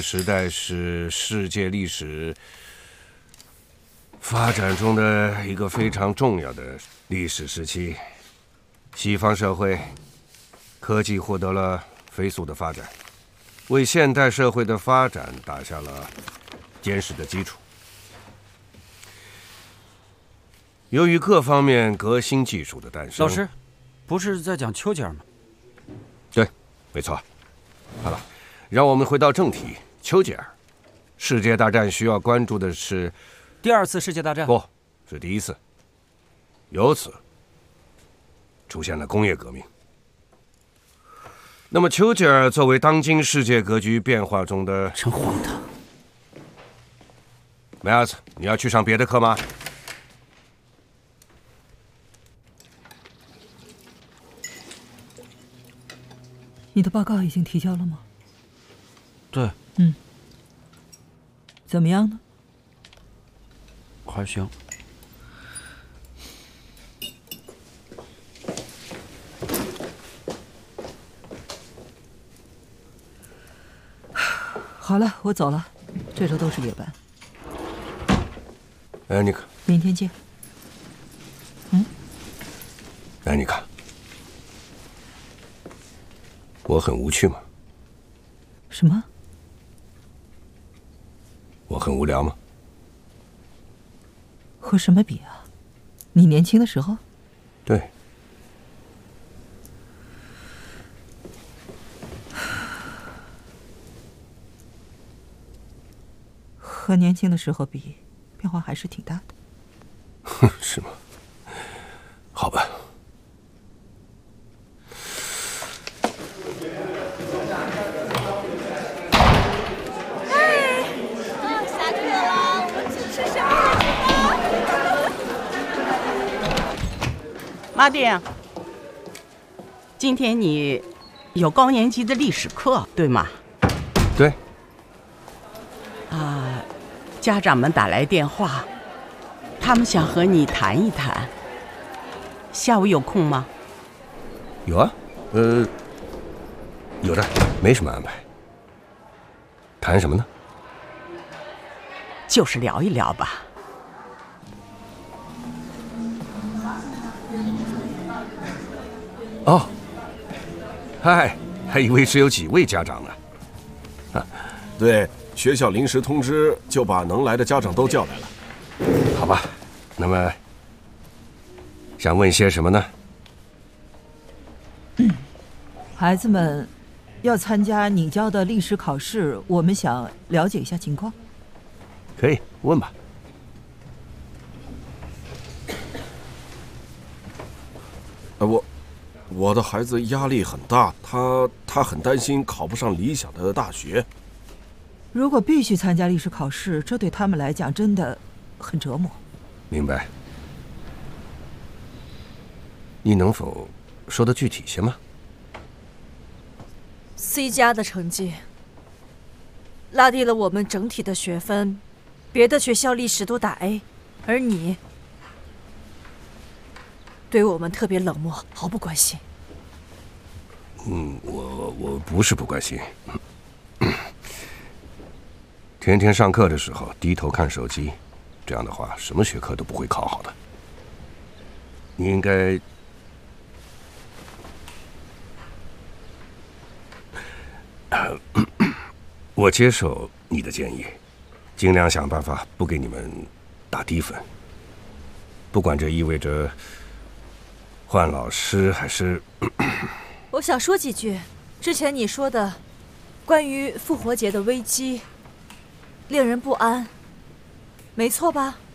时代是世界历史发展中的一个非常重要的历史时期。西方社会科技获得了飞速的发展，为现代社会的发展打下了坚实的基础。由于各方面革新技术的诞生， 老师，不是在讲丘吉尔吗？ 对，没错。好了，让我们回到正题。丘吉尔，世界大战需要关注的是第二次世界大战？ 不是第一次。由此出现了工业革命。那么，丘吉尔作为当今世界格局变化中的…… 真荒唐。 梅尔斯，你要去上别的课吗？ 你的报告已经提交了吗？ 对。 怎么样呢？ 还行。 好了，我走了，这周都是夜班。 安妮卡， 明天见。 安妮卡，我很无趣吗？ 什么？ 我很无聊吗？ 和什么比啊？你年轻的时候？ 对。 和年轻的时候比，变化还是挺大的。是吗？好吧。 马丁，今天你有高年级的历史课，对吗？ 对。 家长们打来电话，他们想和你谈一谈。下午有空吗？ 有啊，有的，没什么安排。谈什么呢？ 就是聊一聊吧。 哦，嗨，还以为只有几位家长呢。 对，学校临时通知，就把能来的家长都叫来了。 好吧，那么想问些什么呢？ 孩子们要参加你教的历史考试，我们想了解一下情况。 可以问吧。 我的孩子压力很大，他很担心考不上理想的大学。 如果必须参加历史考试，这对他们来讲真的很折磨。 明白。你能否说得具体些吗？ C 加的成绩拉低了我们整体的学分，别的学校历史都打 A， 而你对我们特别冷漠，毫不关心。 我不是不关心，天天上课的时候低头看手机，这样的话什么学科都不会考好的。你应该我接受你的建议，尽量想办法不给你们打低分，不管这意味着换老师还是…… 我想说几句，之前你说的关于复活节的危机，令人不安，没错吧？